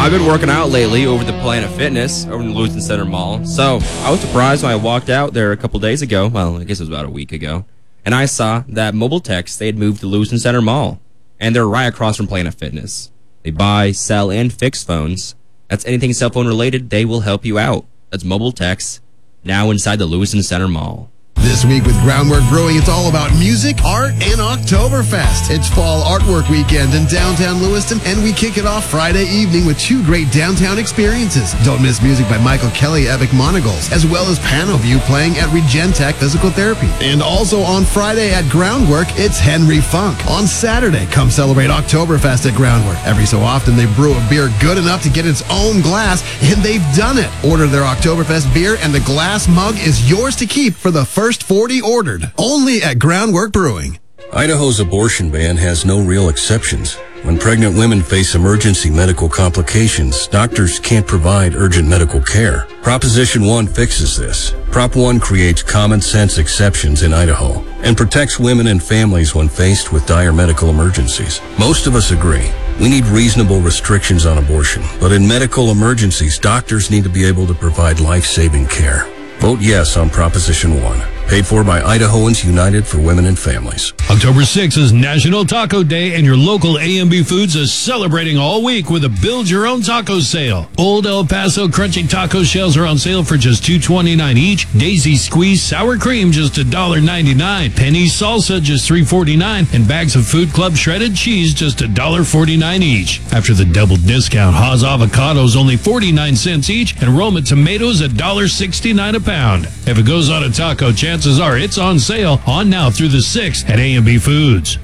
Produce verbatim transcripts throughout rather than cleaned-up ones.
I've been working out lately over the Planet Fitness over in the Lewiston Center Mall. So I was surprised when I walked out there a couple days ago. Well, I guess it was about a week ago. And I saw that Mobile Techs, they had moved to Lewiston Center Mall. And they're right across from Planet Fitness. They buy, sell, and fix phones. That's anything cell phone related, they will help you out. That's Mobile Techs, now inside the Lewiston Center Mall. This week with Groundwork Brewing, it's all about music, art, and Oktoberfest. It's Fall Artwork Weekend in downtown Lewiston, and we kick it off Friday evening with two great downtown experiences. Don't miss music by Michael Kelly, Epic Monogols, as well as Panoview playing at Regentech Physical Therapy. And also on Friday at Groundwork, it's Henry Funk. On Saturday, come celebrate Oktoberfest at Groundwork. Every so often, they brew a beer good enough to get its own glass, and they've done it. Order their Oktoberfest beer, and the glass mug is yours to keep for the first forty ordered. Only at Groundwork Brewing. Idaho's abortion ban has no real exceptions. When pregnant women face emergency medical complications, doctors can't provide urgent medical care. Proposition one fixes this. Prop one creates common sense exceptions in Idaho and protects women and families when faced with dire medical emergencies. Most of us agree. We need reasonable restrictions on abortion, but in medical emergencies, doctors need to be able to provide life-saving care. Vote yes on Proposition one. Paid for by Idahoans United for Women and Families. October sixth is National Taco Day, and your local A M B Foods is celebrating all week with a Build Your Own Taco sale. Old El Paso Crunchy Taco Shells are on sale for just two twenty-nine each. Daisy Squeeze Sour Cream just one ninety-nine. Penny Salsa just three forty-nine. And bags of Food Club Shredded Cheese just one forty-nine each. After the double discount, Haas Avocados only forty-nine cents each. And Roma Tomatoes one sixty-nine a pound. If it goes on a taco, chances are it's on sale on now through the sixth at A M B Foods.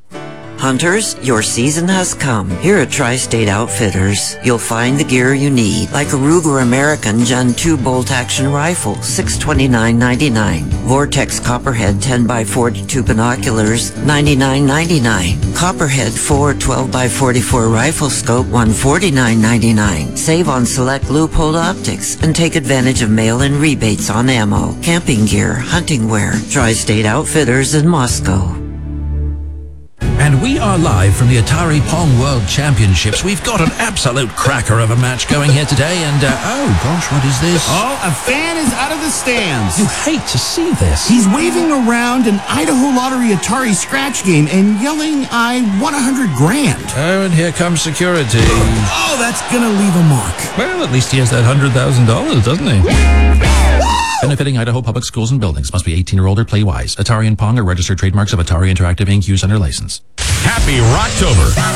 Hunters, your season has come. Here at Tri-State Outfitters, you'll find the gear you need, like a Ruger American Gen two bolt-action rifle, six twenty-nine ninety-nine. Vortex Copperhead ten by forty-two binoculars, ninety-nine ninety-nine. Copperhead four twelve by forty-four rifle scope, one forty-nine ninety-nine. Save on select Loophole optics and take advantage of mail-in rebates on ammo, camping gear, hunting wear. Tri-State Outfitters in Moscow. And we are live from the Atari Pong World Championships. We've got an absolute cracker of a match going here today, and, uh, oh gosh, what is this? Oh, a fan is out of the stands. You hate to see this. He's waving around an Idaho Lottery Atari scratch game and yelling, I won a hundred grand. Oh, and here comes security. Oh, that's gonna leave a mark. Well, at least he has that hundred thousand dollars, doesn't he? Benefiting Idaho public schools and buildings. Must be eighteen or older. Play wise. Atari and Pong are registered trademarks of Atari Interactive Incorporated. Use under license. Happy Rocktober.